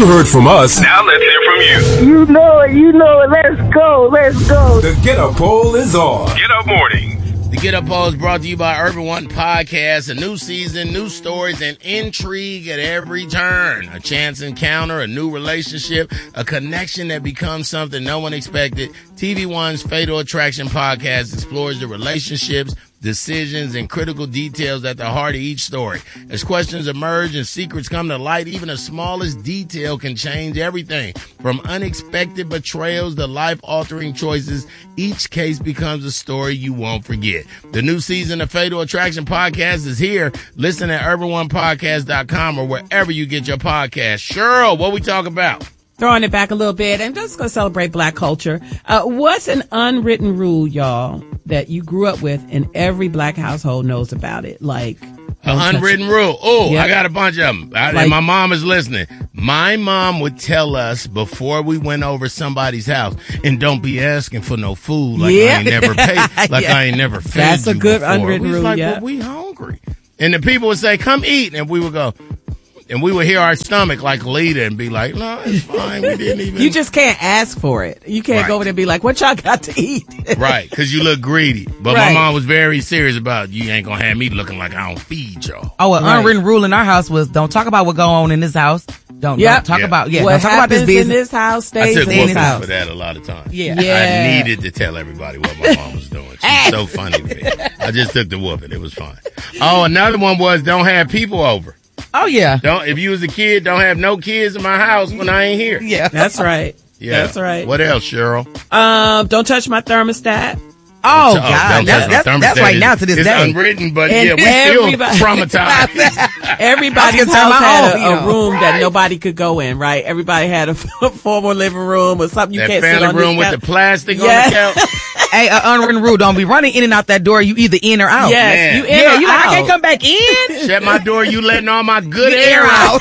You heard from us. Now let's hear from you. You know it. Let's go. The Get Up Poll is on. Get Up Morning. The Get Up Poll is brought to you by Urban One Podcast. A new season, new stories, and intrigue at every turn. A chance encounter, a new relationship, a connection that becomes something no one expected. TV One's Fatal Attraction Podcast explores the relationships, decisions, and critical details at the heart of each story. As questions emerge and secrets come to light, even the smallest detail can change everything. From unexpected betrayals to life-altering choices, each case becomes a story you won't forget. The new season of Fatal Attraction Podcast is here. Listen at urbanonepodcast.com or wherever you get your podcast. Cheryl, what we talk about? Throwing it back a little bit and just going to celebrate Black culture. What's an unwritten rule, y'all, that you grew up with and every Black household knows about it? Like an unwritten rule. Oh, yep. I got a bunch of them. And my mom is listening. My mom would tell us before we went over somebody's house, and don't be asking for no food like I ain't never paid, like I ain't never fed That's you a good before. unwritten rule, like, yeah. Well, we hungry. And the people would say, come eat. And we would go, and we would hear our stomach like Lita and be like, no, it's fine. We didn't even. You just can't ask for it. You can't go over there and be like, what y'all got to eat? Right, because you look greedy. But my mom was very serious about, you ain't going to have me looking like I don't feed y'all. Oh, an unwritten rule in our house was don't talk about what go on in this house. Don't talk about what don't talk about this business. in this house stays in this house. I took for that a lot of times. Yeah. I needed to tell everybody what my mom was doing. She's so funny to me. I just took the whooping. It was fun. Oh, another one was don't have people over. Oh, yeah. If you was a kid, don't have no kids in my house when I ain't here. Yeah. That's right. Yeah. That's right. What else, Cheryl? Don't touch my thermostat. Oh, God. That's right now to this it's day. It's unwritten, but and we still traumatized. Everybody's house had a room that nobody could go in, right? Everybody had a formal living room or something you can't sit on. That family room with the plastic on the couch. Hey, an unwritten rule, don't be running in and out that door. You either in or out. Yes, you in or you out. Like, I can't come back in. Shut my door, you letting all my good air out.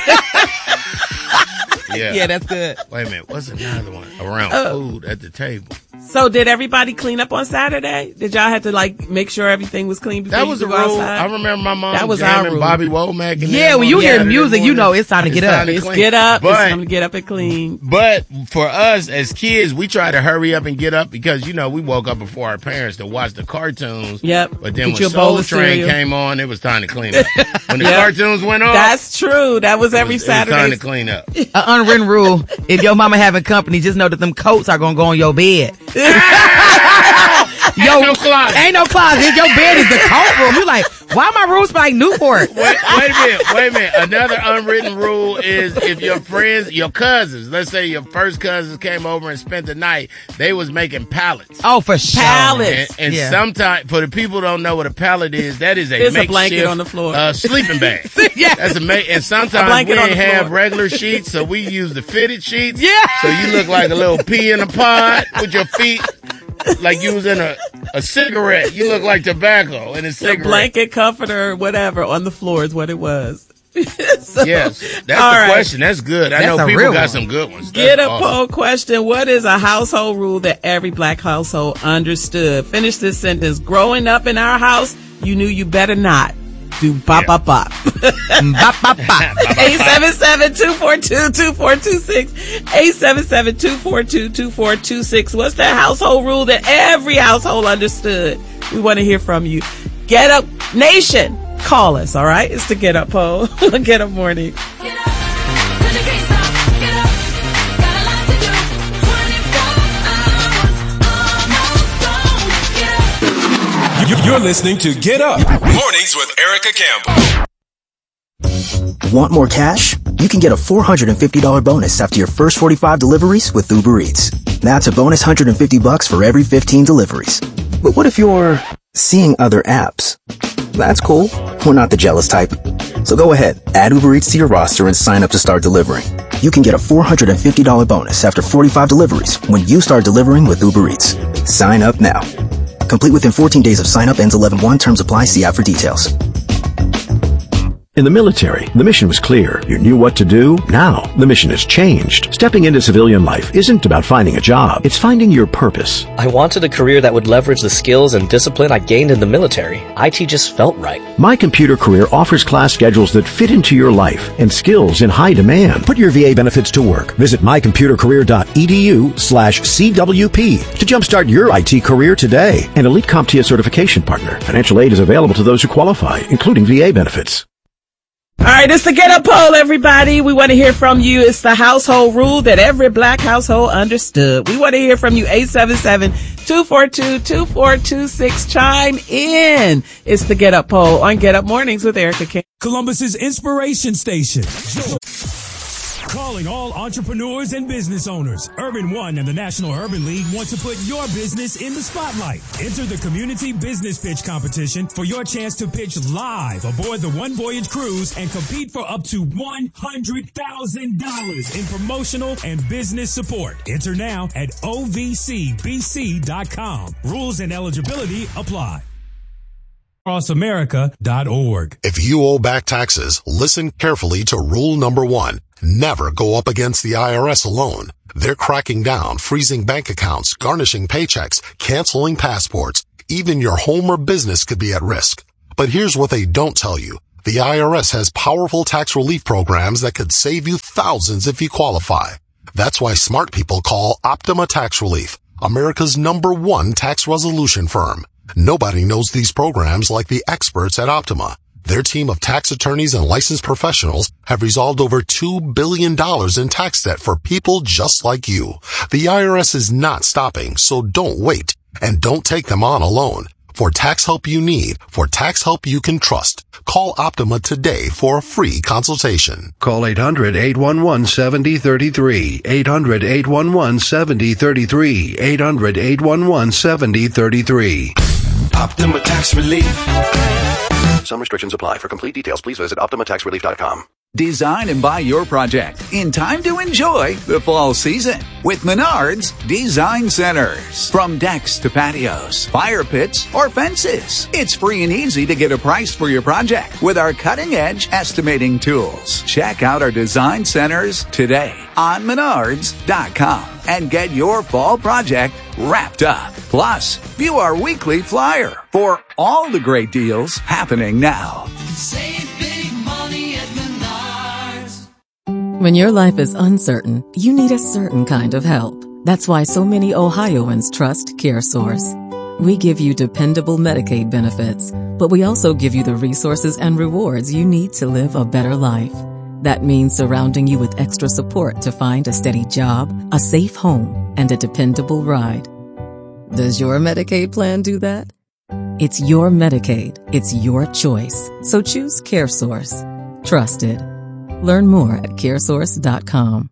Yeah, that's good. Wait a minute, what's another one? Around food at the table. So did everybody clean up on Saturday? Did y'all have to make sure everything was clean before that was you a go rule. outside? I remember my mom that was jamming our Bobby Womack. Yeah, when you hear music, you know it's time to get up. It's get up. It's time to get up and clean. But for us as kids, we try to hurry up and get up because, we woke up before our parents to watch the cartoons. Yep. But then when Soul Train came on, it was time to clean up. When the cartoons went on. That's true. That was every Saturday. It was time to clean up. An unwritten rule, if your mama having company, just know that them coats are going to go on your bed. Ain't no closet. Ain't no closet. Your bed is the coat room. You like, why my room smell like Newport? Wait a minute. Another unwritten rule is if your friends, your cousins, let's say your first cousins came over and spent the night, they was making pallets. Oh, for sure. Pallets. And sometimes, for the people who don't know what a pallet is, that is a makeshift blanket on the floor. Sleeping bag. Yeah. That's and sometimes we didn't have regular sheets, so we use the fitted sheets. Yeah. So you look like a little pea in a pod with your feet like you was in a cigarette. You look like tobacco in a cigarette. A blanket, comforter, whatever, on the floor is what it was. So, yes, that's the question. That's good. I know people got some good ones. Get a poll question. What is a household rule that every Black household understood? Finish this sentence. Growing up in our house, you knew you better not do bop, bop, bop. Bop, bop, bop. 877-242-2426. 877-242-2426. What's that household rule that every household understood? We want to hear from you. Get Up Nation. Call us, all right? It's the Get Up Poll. Get Up Morning. Get up. Till you can't stop. Get up. Got a lot to do. 24 hours. Almost gone. Get up. You're listening to Get Up. Mornings with Erica Campbell. Want more cash? You can get a $450 bonus after your first 45 deliveries with Uber Eats. That's a bonus $150 for every 15 deliveries. But what if you're seeing other apps? That's cool. We're not the jealous type. So go ahead, add Uber Eats to your roster and sign up to start delivering. You can get a $450 bonus after 45 deliveries when you start delivering with Uber Eats. Sign up now. Complete within 14 days of sign up. Ends 11/1. Terms apply. See app for details. In the military, the mission was clear. You knew what to do. Now, the mission has changed. Stepping into civilian life isn't about finding a job. It's finding your purpose. I wanted a career that would leverage the skills and discipline I gained in the military. IT just felt right. My Computer Career offers class schedules that fit into your life and skills in high demand. Put your VA benefits to work. Visit mycomputercareer.edu/CWP to jumpstart your IT career today. An Elite CompTIA certification partner. Financial aid is available to those who qualify, including VA benefits. All right, it's the Get Up Poll, everybody. We want to hear from you. It's the household rule that every black household understood. We want to hear from you. 877-242-2426. Chime in. It's the Get Up Poll on Get Up Mornings with Erica King. Columbus's inspiration station. Calling all entrepreneurs and business owners. Urban One and the National Urban League want to put your business in the spotlight. Enter the Community Business Pitch Competition for your chance to pitch live aboard the One Voyage Cruise and compete for up to $100,000 in promotional and business support. Enter now at ovcbc.com. Rules and eligibility apply. CrossAmerica.org. If you owe back taxes, listen carefully to rule number 1. Never go up against the IRS alone. They're cracking down, freezing bank accounts, garnishing paychecks, canceling passports. Even your home or business could be at risk. But here's what they don't tell you. The IRS has powerful tax relief programs that could save you thousands if you qualify. That's why smart people call Optima Tax Relief, America's #1 tax resolution firm. Nobody knows these programs like the experts at Optima. Their team of tax attorneys and licensed professionals have resolved over $2 billion in tax debt for people just like you. The IRS is not stopping, so don't wait. And don't take them on alone. For tax help you need, for tax help you can trust, call Optima today for a free consultation. Call 800-811-7033. 800-811-7033. 800-811-7033. Optima Tax Relief. Some restrictions apply. For complete details, please visit OptimaTaxRelief.com. Design and buy your project in time to enjoy the fall season with Menards Design Centers. From decks to patios, fire pits, or fences, it's free and easy to get a price for your project with our cutting-edge estimating tools. Check out our design centers today on Menards.com and get your fall project wrapped up. Plus, view our weekly flyer for all the great deals happening now. Save big money at Menards. When your life is uncertain, you need a certain kind of help. That's why so many Ohioans trust CareSource. We give you dependable Medicaid benefits, but we also give you the resources and rewards you need to live a better life. That means surrounding you with extra support to find a steady job, a safe home, and a dependable ride. Does your Medicaid plan do that? It's your Medicaid. It's your choice. So choose CareSource. Trusted. Learn more at caresource.com.